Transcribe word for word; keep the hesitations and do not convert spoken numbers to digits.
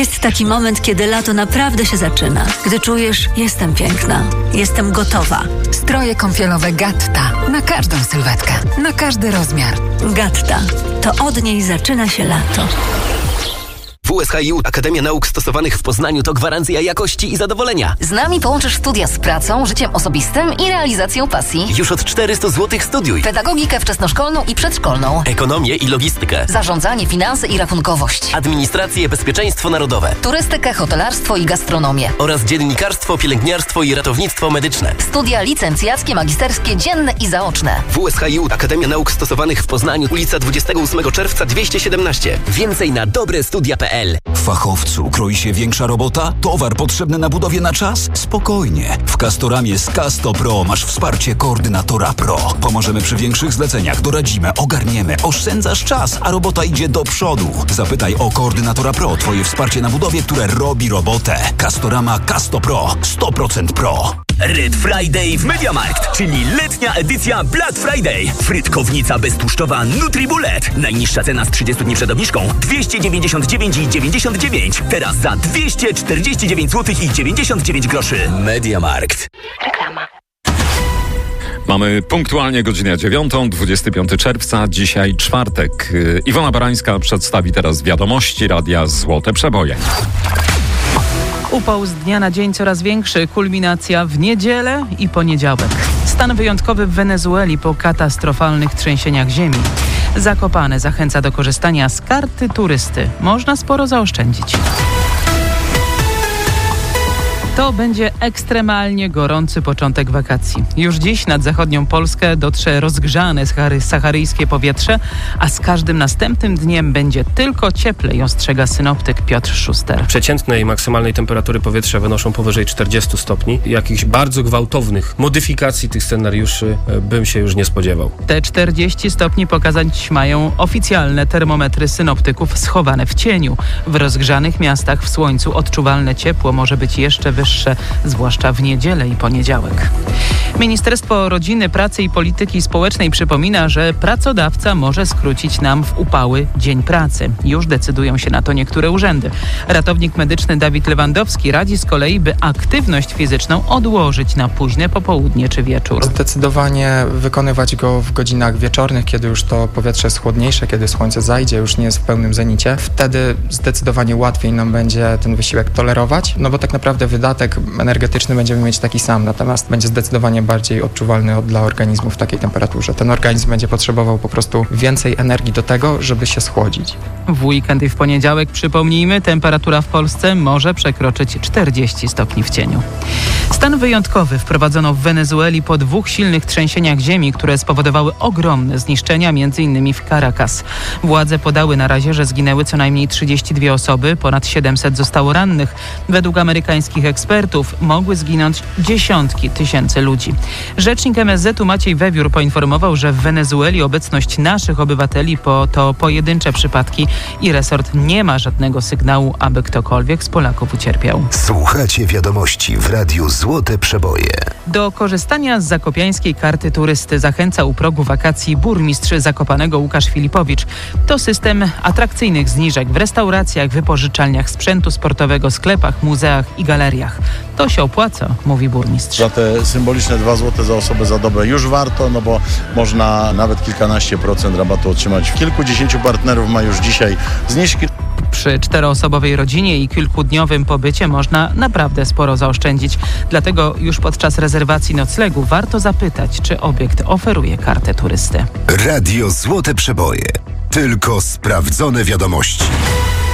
Jest taki moment, kiedy lato naprawdę się zaczyna. Gdy czujesz, jestem piękna, jestem gotowa. Stroje kąpielowe Gatta. Na każdą sylwetkę, na każdy rozmiar. Gatta. To od niej zaczyna się lato. W S H I U Akademia Nauk Stosowanych w Poznaniu to gwarancja jakości i zadowolenia. Z nami połączysz studia z pracą, życiem osobistym i realizacją pasji. Już od czterysta złotych studiuj. Pedagogikę wczesnoszkolną i przedszkolną. Ekonomię i logistykę. Zarządzanie, finanse i rachunkowość. Administrację, bezpieczeństwo narodowe. Turystykę, hotelarstwo i gastronomię. Oraz dziennikarstwo, pielęgniarstwo i ratownictwo medyczne. Studia licencjackie, magisterskie, dzienne i zaoczne. W S H I U Akademia Nauk Stosowanych w Poznaniu, ulica dwudziestego ósmego czerwca dwieście siedemnaście. Więcej na dobre studia kropka p l. Fachowcu kroi się większa robota? Towar potrzebny na budowie na czas? Spokojnie. W Castoramie z Casto Pro masz wsparcie koordynatora Pro. Pomożemy przy większych zleceniach, doradzimy, ogarniemy, oszczędzasz czas, a robota idzie do przodu. Zapytaj o koordynatora Pro, twoje wsparcie na budowie, które robi robotę. Castorama Casto Pro. sto procent Pro. Red Friday w MediaMarkt, czyli letnia edycja Black Friday. Frytkownica beztłuszczowa Nutribullet. Najniższa cena z trzydziestu dni przed obniżką dwieście dziewięćdziesiąt dziewięć i dziewięćdziesiąt dziewięć. Teraz za dwieście czterdzieści dziewięć złotych i dziewięćdziesiąt dziewięć groszy. MediaMarkt. Reklama. Mamy punktualnie godzinę dziewiątą, dwudziestego piątego czerwca, dzisiaj czwartek. Iwona Barańska przedstawi teraz wiadomości Radia Złote Przeboje. Upał z dnia na dzień coraz większy, kulminacja w niedzielę i poniedziałek. Stan wyjątkowy w Wenezueli po katastrofalnych trzęsieniach ziemi. Zakopane zachęca do korzystania z karty turysty. Można sporo zaoszczędzić. To będzie ekstremalnie gorący początek wakacji. Już dziś nad zachodnią Polskę dotrze rozgrzane saharyjskie powietrze, a z każdym następnym dniem będzie tylko cieplej, ostrzega synoptyk Piotr Szuster. Przeciętnej maksymalnej temperatury powietrza wynoszą powyżej czterdziestu stopni. Jakichś bardzo gwałtownych modyfikacji tych scenariuszy bym się już nie spodziewał. Te czterdzieści stopni pokazać mają oficjalne termometry synoptyków schowane w cieniu. W rozgrzanych miastach w słońcu odczuwalne ciepło może być jeszcze wyższe, zwłaszcza w niedzielę i poniedziałek. Ministerstwo Rodziny, Pracy i Polityki Społecznej przypomina, że pracodawca może skrócić nam w upały dzień pracy. Już decydują się na to niektóre urzędy. Ratownik medyczny Dawid Lewandowski radzi z kolei, by aktywność fizyczną odłożyć na późne popołudnie czy wieczór. Zdecydowanie wykonywać go w godzinach wieczornych, kiedy już to powietrze jest chłodniejsze, kiedy słońce zajdzie, już nie jest w pełnym zenicie. Wtedy zdecydowanie łatwiej nam będzie ten wysiłek tolerować, no bo tak naprawdę wydatek energetyczny będziemy mieć taki sam, natomiast będzie zdecydowanie bardziej odczuwalny od, dla organizmu w takiej temperaturze. Ten organizm będzie potrzebował po prostu więcej energii do tego, żeby się schłodzić. W weekend i w poniedziałek, przypomnijmy, temperatura w Polsce może przekroczyć czterdzieści stopni w cieniu. Stan wyjątkowy wprowadzono w Wenezueli po dwóch silnych trzęsieniach ziemi, które spowodowały ogromne zniszczenia, m.in. w Caracas. Władze podały na razie, że zginęły co najmniej trzydzieści dwie osoby, ponad siedemset zostało rannych. Według amerykańskich ekspertów mogły zginąć dziesiątki tysięcy ludzi. Rzecznik M S Z u Maciej Wewiór poinformował, że w Wenezueli obecność naszych obywateli po to pojedyncze przypadki i resort nie ma żadnego sygnału, aby ktokolwiek z Polaków ucierpiał. Słuchacie wiadomości w Radiu Złote Przeboje. Do korzystania z zakopiańskiej karty turysty zachęca u progu wakacji burmistrz Zakopanego Łukasz Filipowicz. To system atrakcyjnych zniżek w restauracjach, wypożyczalniach sprzętu sportowego, sklepach, muzeach i galeriach. To się opłaca, mówi burmistrz. Za te symboliczne dwa złote za osobę za dobę już warto, no bo można nawet kilkanaście procent rabatu otrzymać. Kilkudziesięciu partnerów ma już dzisiaj zniżki. Przy czteroosobowej rodzinie i kilkudniowym pobycie można naprawdę sporo zaoszczędzić. Dlatego już podczas rezerwacji noclegu warto zapytać, czy obiekt oferuje kartę turysty. Radio Złote Przeboje. Tylko sprawdzone wiadomości.